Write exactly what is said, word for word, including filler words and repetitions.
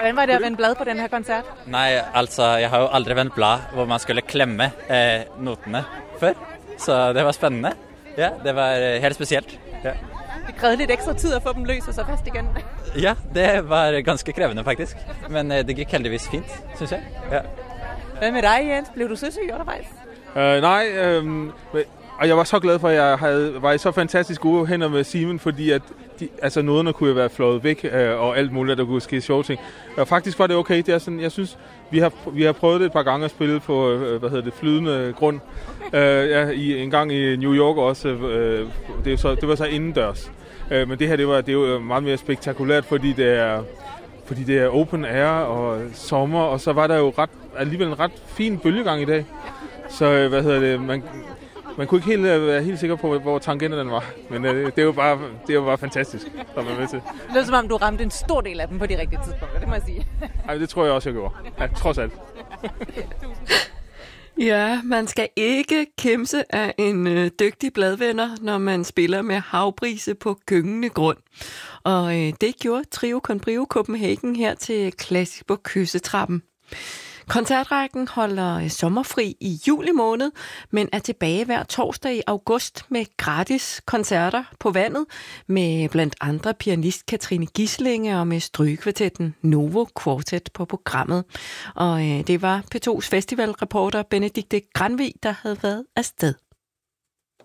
Hvordan var det at vende blad på den her koncert? Nej, altså, jeg har jo aldrig vendt blad, hvor man skulle klemme eh, notene før. Så det var spændende. Ja, det var eh, helt specielt. Ja. Det krævede lidt ekstra tid at få dem løs og så fast igen. Ja, det var ganske krævende faktisk. Men eh, det gik heldigvis fint, synes jeg. Ja. Hvad med dig, Jens? Blev du søsyg undervejs? Uh, nej, øh, og jeg var så glad for, at jeg havde, var i så fantastisk gode hænder med Simon, fordi at de, altså noderne kunne jo være flået væk, øh, og alt muligt, der kunne ske sjove ting. Og faktisk var det okay. Det er sådan, jeg synes, vi har, vi har prøvet det et par gange at spille på, øh, hvad hedder det, flydende grund. Øh, ja, i, en gang i New York også. Øh, det, så, det var så indendørs. Øh, men det her, det var, det er jo meget mere spektakulært, fordi det er, fordi det er open air og sommer, og så var der jo ret, alligevel en ret fin bølgegang i dag. Så hvad hedder det, man, man kunne ikke helt være helt sikker på, hvor tangenten den var. Men øh, det er jo bare, det er jo bare fantastisk at være med til. Det lyder som om, du ramte en stor del af dem på de rigtige tidspunkter, det må jeg sige. Ej, det tror jeg også, jeg gjorde. Ja, trods alt. Ja, man skal ikke kæmpe af en øh, dygtig bladvenner, når man spiller med havbrise på gyngende grund. Og øh, det gjorde Trio con Brio Copenhagen her til Klassik på Kyssetrappen. Koncertrækken holder sommerfri i juli måned, men er tilbage hver torsdag i august med gratis koncerter på vandet med blandt andre pianist Katrine Gislinge og med strygekvartetten Novo Quartet på programmet. Og øh, det var P to's festivalreporter Benedikte Granvig, der havde været afsted.